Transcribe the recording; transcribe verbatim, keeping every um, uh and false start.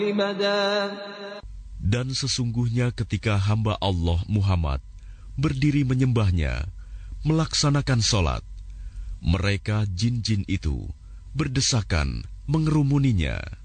Dan sesungguhnya ketika hamba Allah Muhammad berdiri menyembahnya, melaksanakan sholat, mereka jin-jin itu berdesakan mengerumuninya.